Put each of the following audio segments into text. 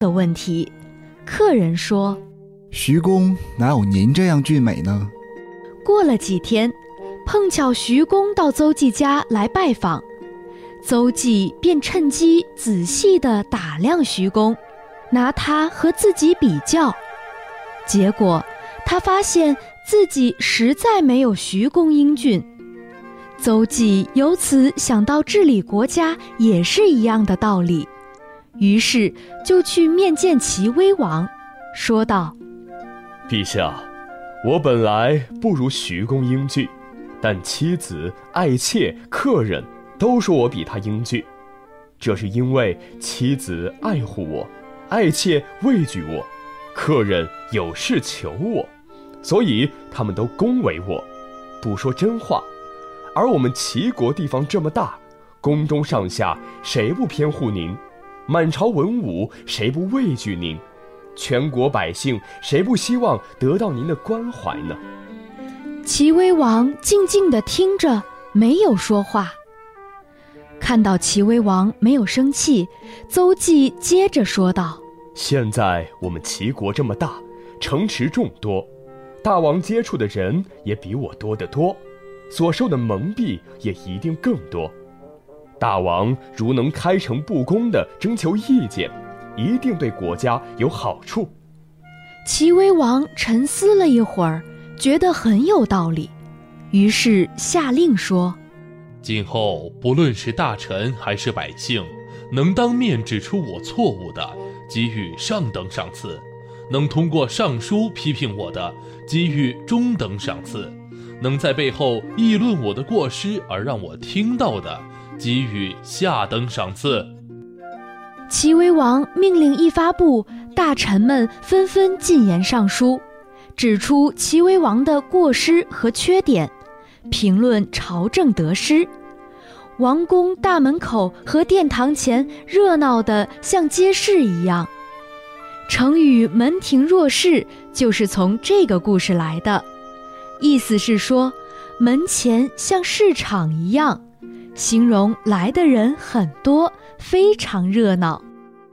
的问题。客人说： 徐公哪有您这样俊美呢？ 过了几天，碰巧徐公到邹忌家来拜访，邹忌便趁机仔细地打量徐公，拿他和自己比较。结果他发现自己实在没有徐公英俊。邹忌由此想到治理国家也是一样的道理，于是就去面见齐威王，说道： 陛下，我本来不如徐公英俊，但妻子、爱妾、客人都说我比他英俊，这是因为妻子爱护我，爱妾畏惧我，客人有事求我，所以他们都恭维我，不说真话。而我们齐国地方这么大，宫中上下谁不偏护您？满朝文武谁不畏惧您？全国百姓谁不希望得到您的关怀呢？ 齐威王静静地听着，没有说话。看到齐威王没有生气，邹忌接着说道： 现在我们齐国这么大，城池众多，大王接触的人也比我多得多，所受的蒙蔽也一定更多。大王如能开诚布公地征求意见，一定对国家有好处。 齐威王沉思了一会儿，觉得很有道理，于是下令说： 今后不论是大臣还是百姓，能当面指出我错误的，给予上等赏赐；能通过上书批评我的，给予中等赏赐；能在背后议论我的过失而让我听到的，给予下等赏赐。 齐威王命令一发布，大臣们纷纷进言上书，指出齐威王的过失和缺点，评论朝政得失。王宫大门口和殿堂前热闹得像街市一样。成语门庭若市就是从这个故事来的，意思是说门前像市场一样，形容来的人很多，非常热闹。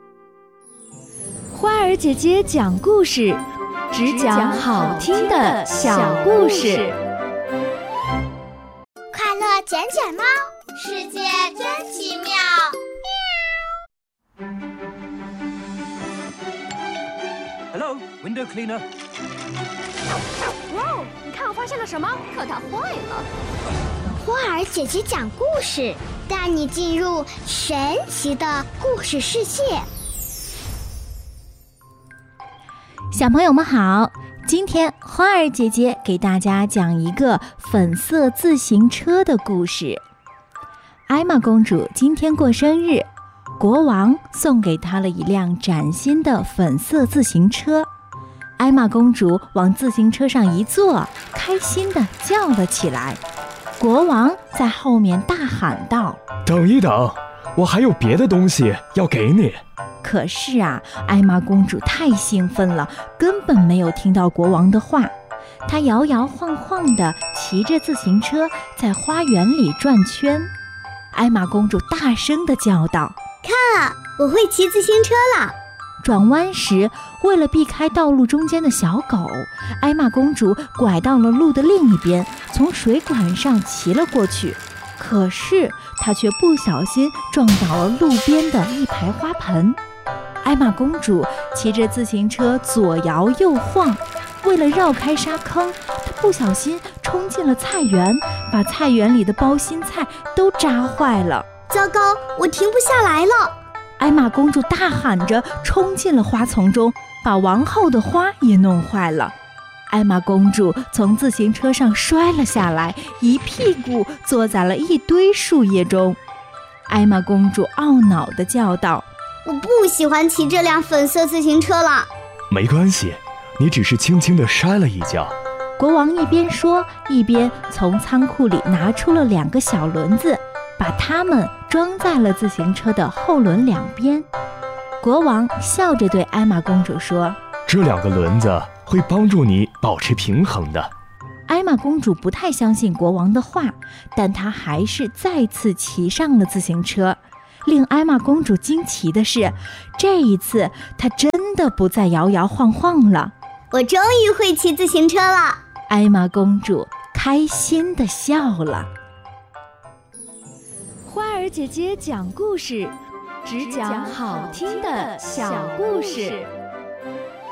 花儿姐姐讲故事，只讲好听的小故事。 快乐捡捡猫，世界真奇妙。 Hello, window cleaner. 哇，你看我发现了什么？可它坏了。 花儿姐姐讲故事，带你进入神奇的故事世界。 小朋友们好，今天花儿姐姐给大家讲一个粉色自行车的故事。艾玛公主今天过生日，国王送给她了一辆崭新的粉色自行车。艾玛公主往自行车上一坐，开心地叫了起来。国王在后面大喊道： 等一等，我还有别的东西要给你。 可是啊，艾玛公主太兴奋了，根本没有听到国王的话。她摇摇晃晃地骑着自行车在花园里转圈。艾玛公主大声地叫道： 看啊，我会骑自行车了。 转弯时，为了避开道路中间的小狗，艾玛公主拐到了路的另一边，从水管上骑了过去。可是她却不小心撞倒了路边的一排花盆。艾玛公主骑着自行车左摇右晃，为了绕开沙坑，她不小心冲进了菜园，把菜园里的包心菜都扎坏了。 糟糕，我停不下来了！ 艾玛公主大喊着冲进了花丛中，把王后的花也弄坏了。艾玛公主从自行车上摔了下来，一屁股坐在了一堆树叶中。艾玛公主懊恼地叫道： 我不喜欢骑这辆粉色自行车了。 没关系，你只是轻轻地摔了一跤。 国王一边说，一边从仓库里拿出了2个小轮子，把它们装在了自行车的后轮两边。国王笑着对艾玛公主说： 这2个轮子会帮助你保持平衡的。 艾玛公主不太相信国王的话，但她还是再次骑上了自行车。 令艾玛公主惊奇的是，这一次她真的不再摇摇晃晃了。 我终于会骑自行车了， 艾玛公主开心地笑了。 花儿姐姐讲故事，只讲好听的小故事。